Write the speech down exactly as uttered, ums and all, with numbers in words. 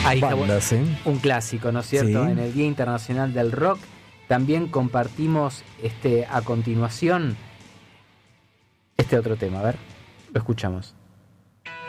Ahí está, bandas, ¿eh? un clásico, ¿no es cierto? Sí. En el Día Internacional del Rock también compartimos este a continuación este otro tema. A ver, lo escuchamos.